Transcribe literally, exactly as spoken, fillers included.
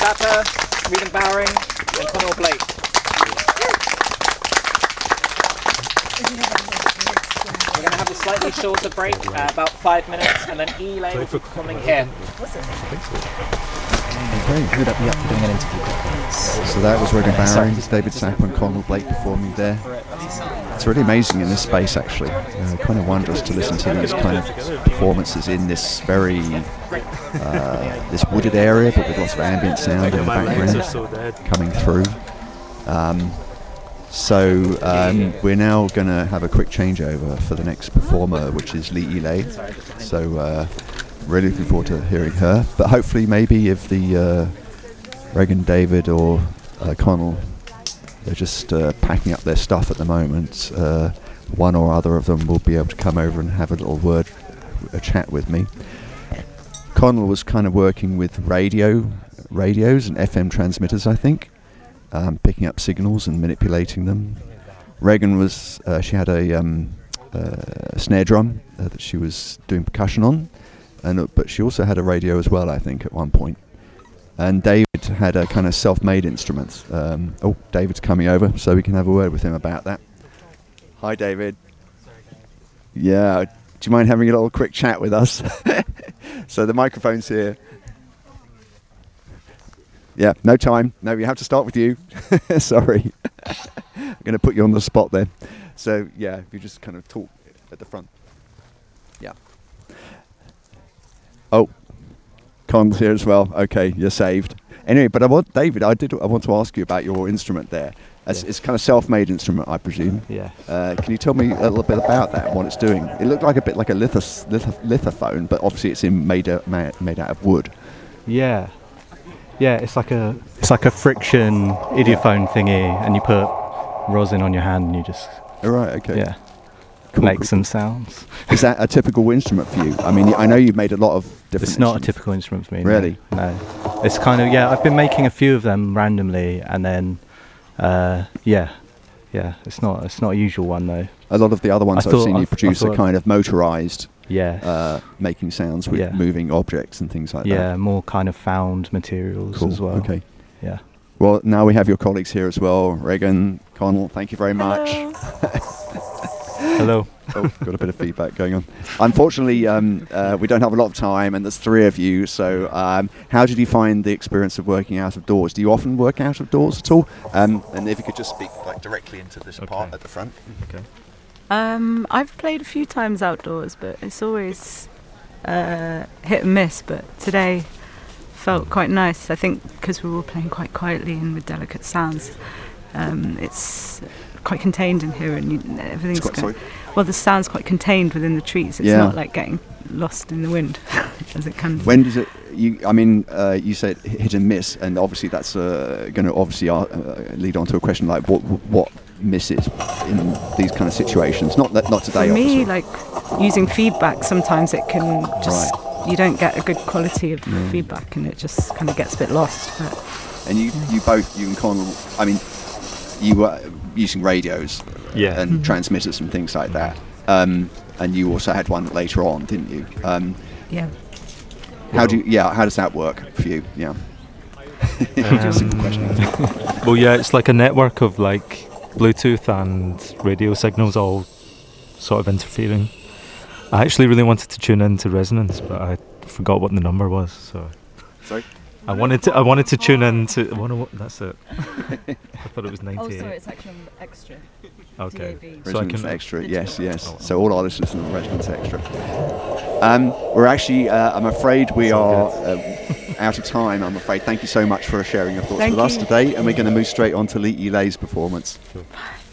Tapper, Regan Bowering, and Conor Blake. We're going to have a slightly shorter break, uh, about five minutes, and then Eli will be coming here. Okay, who would be up for doing an interview? So that was Regan Bowering, David Sapper and Conor Blake performing there. It's really amazing in this space, actually. Uh, kind of wondrous to listen to these kind of performances in this very uh, this wooded area, but with lots of ambient sound in the background coming through. Um, so um, we're now going to have a quick changeover for the next performer, which is Lee Ely. So uh, really looking forward to hearing her. But hopefully, maybe if the uh, Regan, David, or uh, Conor, they're just uh, packing up their stuff at the moment, uh, one or other of them will be able to come over and have a little word, a chat with me. Conor was kind of working with radio, radios and F M transmitters, I think, um, picking up signals and manipulating them. Regan was, uh, she had a, um, uh, a snare drum uh, that she was doing percussion on, and uh, but she also had a radio as well, I think, at one point. And David had a kind of self-made instrument. Um, oh, David's coming over, so we can have a word with him about that. Hi, David. Yeah, do you mind having a little quick chat with us? So the microphone's here. Yeah, no time. No, we have to start with you. Sorry. I'm going to put you on the spot then. So, yeah, if you just kind of talk at the front. Yeah. Oh. Con's here as well. Okay, you're saved. Anyway, but I want David. I did. I want to ask you about your instrument there. It's, yeah. It's kind of self-made instrument, I presume. Yeah. Uh, can you tell me a little bit about that and what it's doing? It looked like a bit like a lithos, lith, lithophone, but obviously it's in made out, made out of wood. Yeah. Yeah. It's like a it's like a friction idiophone thingy, and you put rosin on your hand and you just. All right. Okay. Yeah. Cool, make cool. some sounds. Is that a typical instrument for you? I mean, I know you've made a lot of different. It's not instruments. a typical instrument for me. Really? No. no. It's kind of yeah. I've been making a few of them randomly, and then uh, yeah, yeah. It's not it's not a usual one though. A lot of the other ones I I've thought, seen you I produce are kind of motorized. Yeah. Uh, making sounds with yeah. moving objects and things like yeah, that. Yeah, more kind of found materials cool. as well. Okay. Yeah. Well, now we have your colleagues here as well. Regan, Conor, thank you very much. Hello. Oh, got a bit of feedback going on. Unfortunately, um, uh, we don't have a lot of time, and there's three of you. So, um, how did you find the experience of working out of doors? Do you often work out of doors at all? Um, and if you could just speak like directly into this okay. part at the front. Okay. Um, I've played a few times outdoors, but it's always uh, hit and miss. But today felt quite nice. I think because we were all playing quite quietly and with delicate sounds. Um, it's quite contained in here, and you, everything's quite, going. Well, the sound's quite contained within the trees. It's yeah. not like getting lost in the wind, as it can. When does it? You, I mean, uh, you said hit and miss, and obviously that's uh, going to obviously uh, lead on to a question like what what misses in these kind of situations. Not that not today. For me, obviously. like using feedback, sometimes it can just right. you don't get a good quality of yeah. feedback, and it just kind of gets a bit lost. But and you yeah. you both you and Conor, I mean, you were using radios yeah. and mm-hmm. transmitters and things like that. Um, and you also had one later on, didn't you? Um, yeah. How do you, yeah? How does that work for you? Yeah. Um, Simple question. Well, yeah, it's like a network of like Bluetooth and radio signals all sort of interfering. I actually really wanted to tune into resonance, but I forgot what the number was. So. Sorry. I wanted to. I wanted to tune into. I wanna, that's it. I thought it was ninety-eight. Oh, sorry, it's actually on extra. Okay. D A B. So So I Resonance can Extra, yes, yes. Oh, So all our listeners are Resonance Extra. Um, we're actually, uh, I'm afraid we are uh, out of time, I'm afraid. Thank you so much for sharing your thoughts Thank with us you. today, and we're going to move straight on to Lee Ely's performance. Sure.